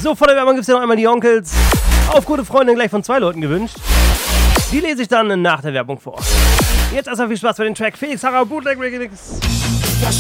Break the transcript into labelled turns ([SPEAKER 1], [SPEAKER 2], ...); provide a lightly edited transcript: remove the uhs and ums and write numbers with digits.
[SPEAKER 1] So, vor der Werbung gibt es ja noch einmal die Onkels. Auf gute Freundin gleich von 2 Leuten gewünscht. Die lese ich dann nach der Werbung vor. Jetzt erstmal viel Spaß bei den Track Felix Harrer Bootleg Remix.
[SPEAKER 2] Das